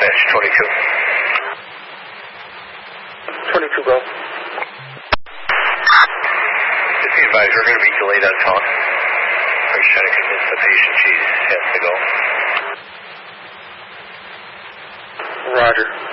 Dispatch 22. 22, go. Just be advised, we're going to be delayed on talk. We're just trying to convince the patient she has to go. Roger.